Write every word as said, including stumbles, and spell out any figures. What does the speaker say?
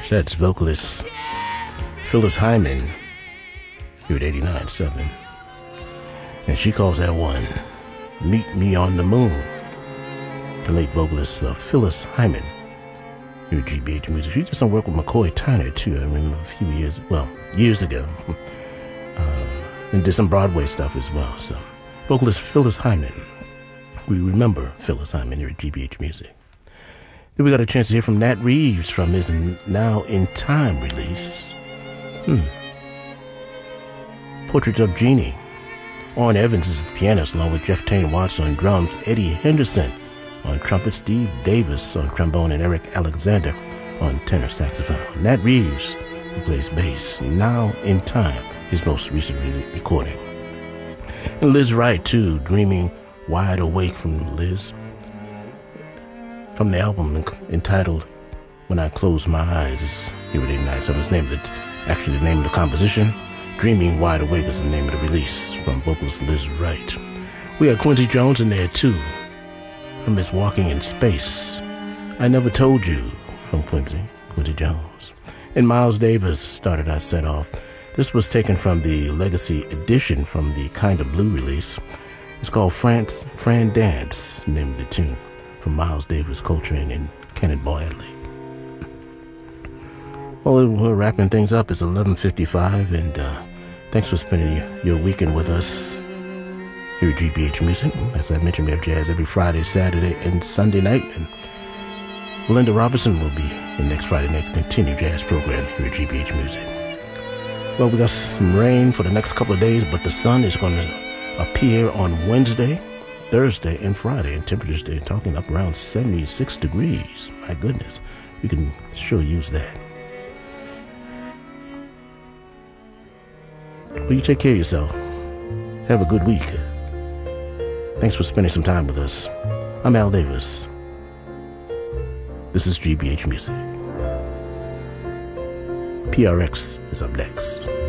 That's vocalist Phyllis Hyman here at eighty-nine point seven. And she calls that one Meet Me on the Moon. The late vocalist uh, Phyllis Hyman here at G B H Music. She did some work with McCoy Tyner too. I remember a few years, well, years ago. Uh, and did some Broadway stuff as well. So, vocalist Phyllis Hyman. We remember Phyllis Hyman here at G B H Music. Then we got a chance to hear from Nat Reeves from his Now in Time release. Hmm. Portrait of Jeannie. Orrin Evans is the pianist, along with Jeff Tain Watts on drums, Eddie Henderson on trumpet, Steve Davis on trombone, and Eric Alexander on tenor saxophone. Nat Reeves, who plays bass. Now in Time, his most recent re- recording. And Liz Wright, too, Dreaming Wide Awake from Liz. From the album entitled When I Close My Eyes, is here at eighty-nine point seven. It's named, actually the name of the composition. Dreaming Wide Awake is the name of the release from vocalist Liz Wright. We had Quincy Jones in there too, from his Walking in Space. I Never Told You from Quincy, Quincy Jones. And Miles Davis started our set off. This was taken from the Legacy edition from the Kind of Blue release. It's called France, Fran Dance, the name of the tune, from Miles Davis, Coltrane, and Cannonball Adderley. Well, we're wrapping things up. It's eleven fifty-five, and uh, thanks for spending your weekend with us here at G B H Music. As I mentioned, we have jazz every Friday, Saturday, and Sunday night, and Belinda Robertson will be in next Friday night to continue jazz program here at G B H Music. Well, we got some rain for the next couple of days, but the sun is going to appear on Wednesday, Thursday, and Friday, and temperatures they're talking up around seventy-six degrees. My goodness, we can sure use that. Well, you take care of yourself. Have a good week. Thanks for spending some time with us. I'm Al Davis. This is G B H Music. P R X is up next.